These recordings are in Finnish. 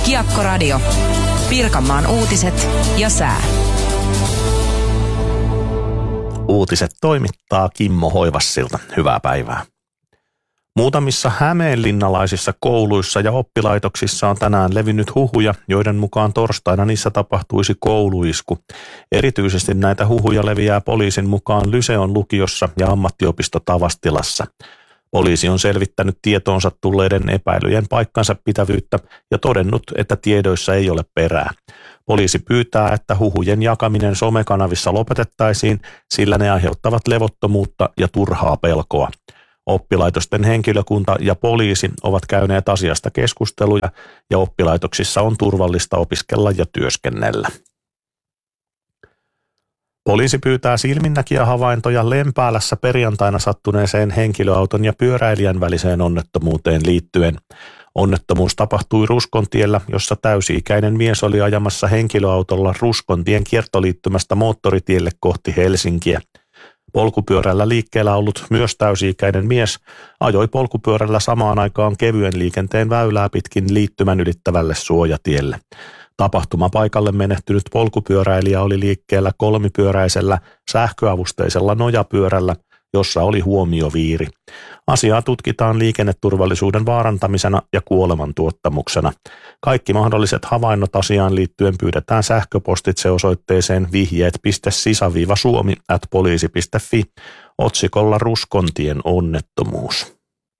Kiekkoradio. Pirkanmaan uutiset ja sää. Uutiset toimittaa Kimmo Hoivassilta. Hyvää päivää. Muutamissa hämeenlinnalaisissa kouluissa ja oppilaitoksissa on tänään levinnyt huhuja, joiden mukaan torstaina niissä tapahtuisi kouluisku. Erityisesti näitä huhuja leviää poliisin mukaan Lyseon lukiossa ja ammattiopisto Tavastilassa. Poliisi on selvittänyt tietoonsa tulleiden epäilyjen paikkansa pitävyyttä ja todennut, että tiedoissa ei ole perää. Poliisi pyytää, että huhujen jakaminen somekanavissa lopetettaisiin, sillä ne aiheuttavat levottomuutta ja turhaa pelkoa. Oppilaitosten henkilökunta ja poliisi ovat käyneet asiasta keskusteluja ja oppilaitoksissa on turvallista opiskella ja työskennellä. Poliisi pyytää silminnäkijähavaintoja Lempäälässä perjantaina sattuneeseen henkilöauton ja pyöräilijän väliseen onnettomuuteen liittyen. Onnettomuus tapahtui Ruskontiellä, jossa täysi-ikäinen mies oli ajamassa henkilöautolla Ruskontien kiertoliittymästä moottoritielle kohti Helsinkiä. Polkupyörällä liikkeellä ollut myös täysi-ikäinen mies ajoi polkupyörällä samaan aikaan kevyen liikenteen väylää pitkin liittymän ylittävälle suojatielle. Tapahtumapaikalle menehtynyt polkupyöräilijä oli liikkeellä kolmipyöräisellä sähköavusteisella nojapyörällä, jossa oli huomioviiri. Asiaa tutkitaan liikenneturvallisuuden vaarantamisena ja kuolemantuottamuksena. Kaikki mahdolliset havainnot asiaan liittyen pyydetään sähköpostitse osoitteeseen vihjeet.sisavisuomi@poliisi.fi otsikolla Ruskontien onnettomuus.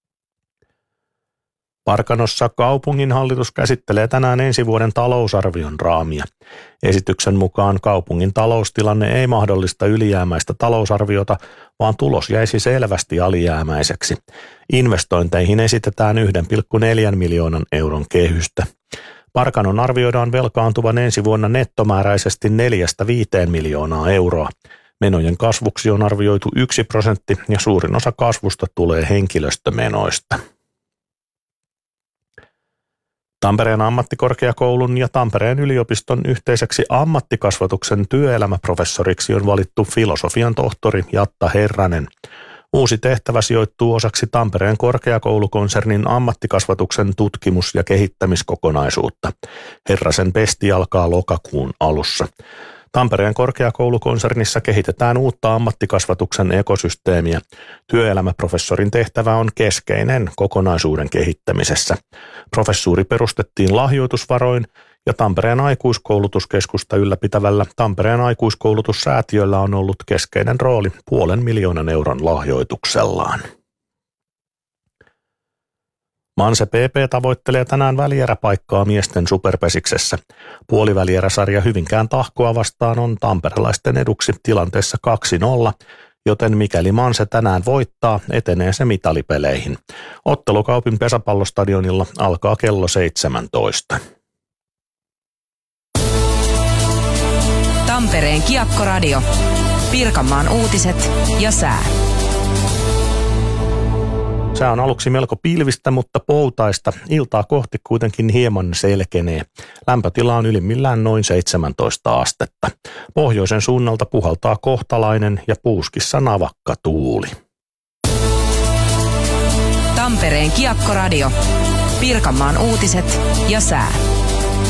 Parkanossa kaupunginhallitus käsittelee tänään ensi vuoden talousarvion raamia. Esityksen mukaan kaupungin taloustilanne ei mahdollista ylijäämäistä talousarviota, vaan tulos jäisi selvästi alijäämäiseksi. Investointeihin esitetään 1,4 miljoonan euron kehystä. Parkanon arvioidaan velkaantuvan ensi vuonna nettomääräisesti 4-5 miljoonaa euroa. Menojen kasvuksi on arvioitu 1% ja suurin osa kasvusta tulee henkilöstömenoista. Tampereen ammattikorkeakoulun ja Tampereen yliopiston yhteiseksi ammattikasvatuksen työelämäprofessoriksi on valittu filosofian tohtori Jatta Herranen. Uusi tehtävä sijoittuu osaksi Tampereen korkeakoulukonsernin ammattikasvatuksen tutkimus- ja kehittämiskokonaisuutta. Herrasen pesti alkaa lokakuun alussa. Tampereen korkeakoulukonsernissa kehitetään uutta ammattikasvatuksen ekosysteemiä. Työelämäprofessorin tehtävä on keskeinen kokonaisuuden kehittämisessä. Professuuri perustettiin lahjoitusvaroin ja Tampereen aikuiskoulutuskeskusta ylläpitävällä Tampereen aikuiskoulutussäätiöllä on ollut keskeinen rooli 500 000 euron lahjoituksellaan. Manse PP tavoittelee tänään välieräpaikkaa miesten superpesiksessä. Puolivälieräsarja Hyvinkään Tahkoa vastaan on tamperelaisten eduksi tilanteessa 2-0, joten mikäli Manse tänään voittaa, etenee se mitalipeleihin. Ottelu Kaupin pesäpallostadionilla alkaa kello 17. Tampereen Kiekkoradio. Pirkanmaan uutiset ja sää. Sää on aluksi melko pilvistä, mutta poutaista. Iltaa kohti kuitenkin hieman selkenee. Lämpötila on ylimmillään noin 17 astetta. Pohjoisen suunnalta puhaltaa kohtalainen ja puuskissa navakka tuuli. Tampereen Kiekkoradio. Pirkanmaan uutiset ja sää.